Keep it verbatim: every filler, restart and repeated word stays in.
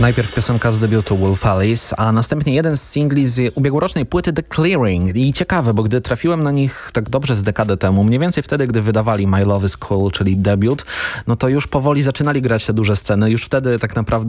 Najpierw piosenka z debiutu Wolf Alice, a następnie jeden z singli z ubiegłorocznej płyty The Clearing. I ciekawe, bo gdy trafiłem na nich tak dobrze z dekadę temu, mniej więcej wtedy, gdy wydawali My Love Is Cool, czyli debiut, no to już powoli zaczynali grać te duże sceny. Już wtedy tak naprawdę